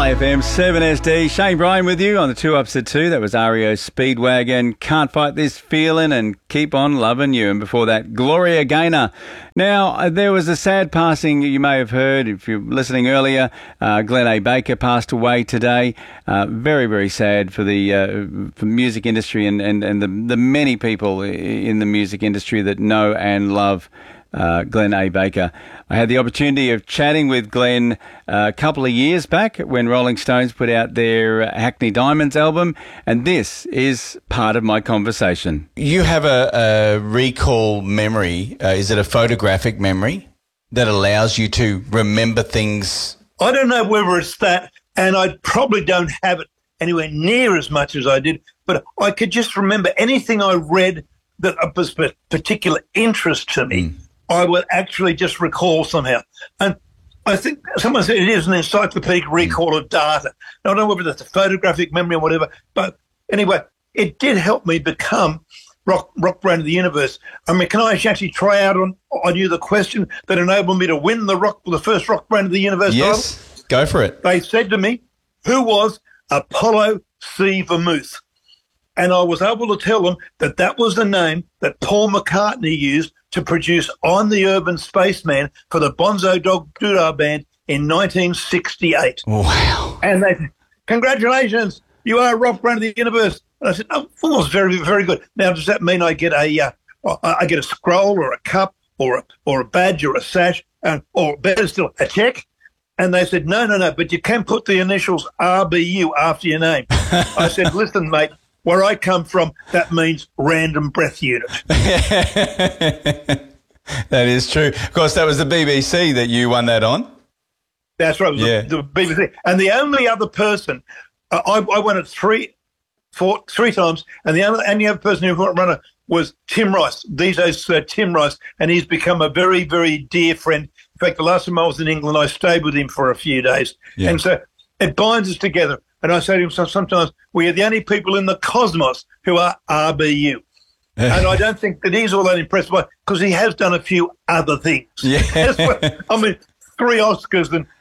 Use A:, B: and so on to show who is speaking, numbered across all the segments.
A: LAFM 7SD. Shane Bryan with you on the 2 Ups at 2. That was REO Speedwagon, Can't Fight This Feeling and Keep On Loving You. And before that, Gloria Gaynor. Now, there was a sad passing you may have heard if you're listening earlier. Glenn A. Baker passed away today. Very, very sad for the music industry and the many people in the music industry that know and love Glenn A. Baker. I had the opportunity of chatting with Glenn a couple of years back when Rolling Stones put out their Hackney Diamonds album, and this is part of my conversation. You have a recall memory. Is it a photographic memory that allows you to remember things?
B: I don't know whether it's that, and I probably don't have it anywhere near as much as I did, but I could just remember anything I read that was of particular interest to me. I will actually just recall somehow. And I think someone said it is an encyclopedic recall of data. Now, I don't know whether that's a photographic memory or whatever, but anyway, it did help me become rock brand of the universe. I mean, can I actually try out on you the question that enabled me to win the first rock brand of the universe
A: Yes,
B: title?
A: Go for it.
B: They said to me, who was Apollo C. Vermouth? And I was able to tell them that was the name that Paul McCartney used to produce I'm the Urban Spaceman for the Bonzo Dog Doodah Band in 1968.
A: Wow.
B: And they said, congratulations, you are a rock brand of the universe. And I said, oh, was very, very good. Now, does that mean I get a scroll or a cup or a badge or a sash or better still, a check? And they said, no, but you can put the initials RBU after your name. I said, listen, mate, where I come from, that means random breath unit.
A: That is true. Of course, that was the BBC that you won that on.
B: That's right, the BBC. And the only other person, I won it three times, and the only other person who won it was Tim Rice. These days, Tim Rice, and he's become a very, very dear friend. In fact, the last time I was in England, I stayed with him for a few days. Yeah. And so it binds us together. And I say to him sometimes, we are the only people in the cosmos who are RBU. And I don't think that he's all that impressed by, because he has done a few other things.
A: Yeah.
B: I mean, 3 Oscars and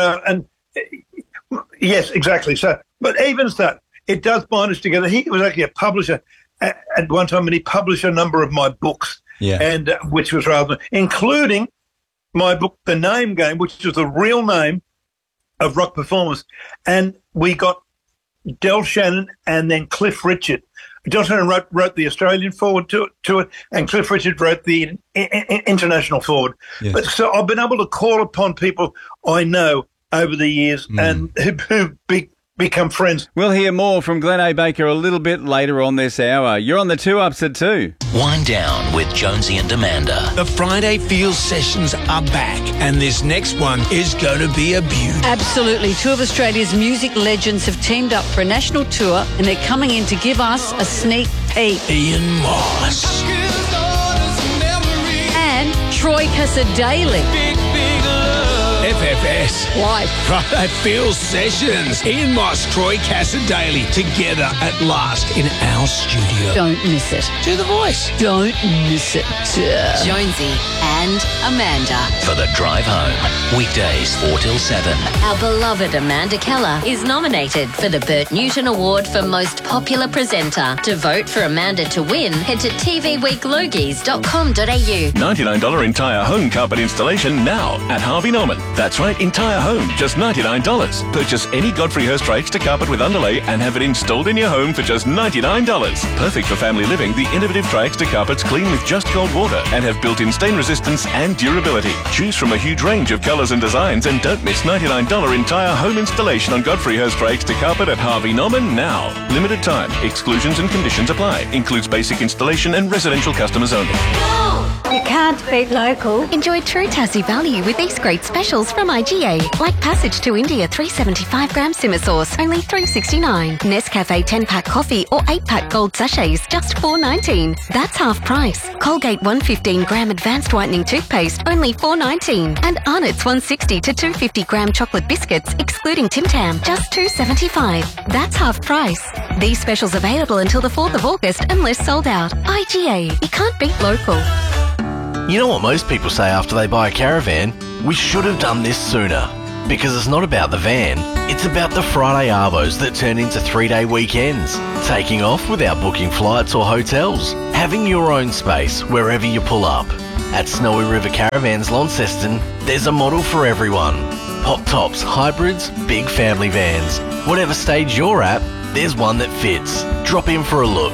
B: yes, exactly. So, but even so, it does bind us together. He was actually a publisher at one time, and he published a number of my books, and which was rather, including my book, The Name Game, which was the real name of rock performers. And we got Del Shannon and then Cliff Richard. Del Shannon wrote the Australian forward to it, and Cliff Richard wrote the international forward. Yes. But so I've been able to call upon people I know over the years and who become friends. We'll hear more from Glenn A. Baker a little bit later on this hour. You're on the 2 Ups at 2.
C: Wind Down with Jonesy and Amanda.
D: The Friday Feels sessions are back, and this next one is going to be a beauty.
E: Absolutely. 2 of Australia's music legends have teamed up for a national tour, and they're coming in to give us a sneak peek.
D: Ian Moss.
E: And Troy Cassar-Daley.
D: FFS.
E: Live.
D: Friday Feels sessions. Ian Moss, Troy Cassar-Daley, together at last in our studio.
E: Don't miss it.
D: Do the voice.
E: Don't miss it.
F: Jonesy and Amanda.
C: For the drive home. Weekdays 4 till 7.
F: Our beloved Amanda Keller is nominated for the Bert Newton Award for Most Popular Presenter. To vote for Amanda to win, head to tvweeklogies.com.au.
G: $99 entire home carpet installation now at Harvey Norman. That's right, entire home, just $99. Purchase any Godfrey Hirst Rakester carpet with underlay and have it installed in your home for just $99. Perfect for family living, the innovative Triexta carpets clean with just cold water and have built-in stain resistance and durability. Choose from a huge range of colours and designs, and don't miss $99 entire home installation on Godfrey Hirst Rakester carpet at Harvey Norman now. Limited time. Exclusions and conditions apply. Includes basic installation and residential customers only.
H: You can't beat local.
I: Enjoy true Tassie value with these great specials from IGA. Like Passage to India 375 gram simmer sauce, only $3.69. Nescafe 10-pack coffee or 8-pack gold sachets, just $4.19. That's half price. Colgate 115 gram advanced whitening toothpaste, only $4.19. And Arnott's 160 to 250 gram chocolate biscuits, excluding Tim Tam, just $2.75. That's half price. These specials available until the 4th of August unless sold out. IGA. You can't beat local.
J: You know what most people say after they buy a caravan? We should have done this sooner. Because it's not about the van, it's about the Friday Arvos that turn into 3-day weekends. Taking off without booking flights or hotels. Having your own space wherever you pull up. At Snowy River Caravans Launceston, there's a model for everyone. Pop tops, hybrids, big family vans. Whatever stage you're at, there's one that fits. Drop in for a look.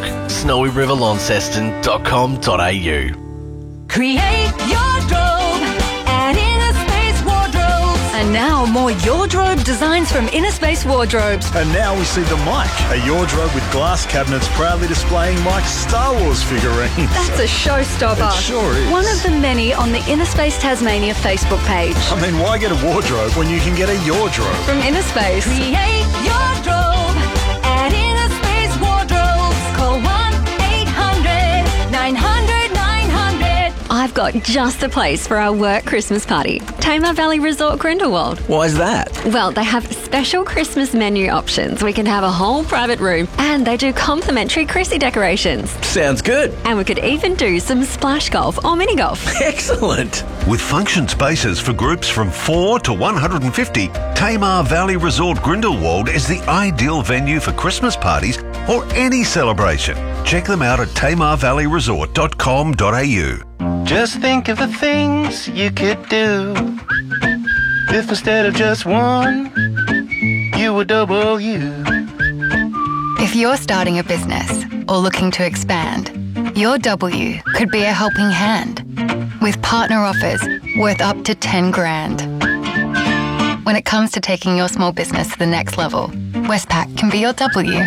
J: snowyriverlaunceston.com.au.
K: Create your drobe at Inner Space Wardrobes. And now more Wardrobe designs from Inner Space Wardrobes.
L: And now we see the Mike, a wardrobe with glass cabinets proudly displaying Mike's Star Wars figurines.
K: That's a showstopper.
L: It sure is.
K: One of the many on the Inner Space Tasmania Facebook page.
L: I mean, why get a wardrobe when you can get a Wardrobe?
K: From Inner Space. Create your drobe at Inner Space Wardrobes. Call 1-800-900-900.
I: I've got just the place for our work Christmas party. Tamar Valley Resort Grindelwald.
M: Why is that?
I: Well, they have special Christmas menu options. We can have a whole private room and they do complimentary Chrissy decorations.
M: Sounds good.
I: And we could even do some splash golf or mini golf.
M: Excellent.
N: With function spaces for groups from 4 to 150, Tamar Valley Resort Grindelwald is the ideal venue for Christmas parties or any celebration. Check them out at tamarvalleyresort.com.au.
O: Just think of the things you could do if instead of just one, you were double you.
P: If you're starting a business or looking to expand, your W could be a helping hand with partner offers worth up to 10 grand. When it comes to taking your small business to the next level, Westpac can be your W.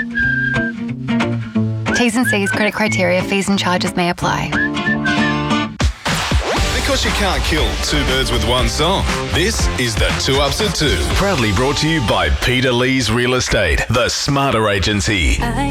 P: T's and C's, credit criteria, fees and charges may apply.
Q: Because you can't kill two birds with one song. This is the 2 Ups at 2. Proudly brought to you by Peter Lee's Real Estate, the smarter agency.